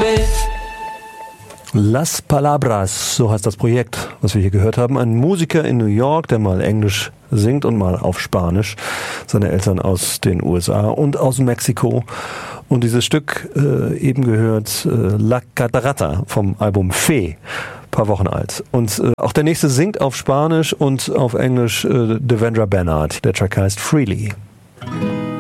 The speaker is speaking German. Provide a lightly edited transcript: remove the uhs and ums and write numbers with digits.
Las Palabras, so heißt das Projekt, was wir hier gehört haben. Ein Musiker in New York, der mal Englisch singt und mal auf Spanisch. Seine Eltern aus den USA und aus Mexiko. Und dieses Stück eben gehört La Catarata vom Album Fe, paar Wochen alt. Und auch der nächste singt auf Spanisch und auf Englisch Devendra Banhart. Der Track heißt Freely.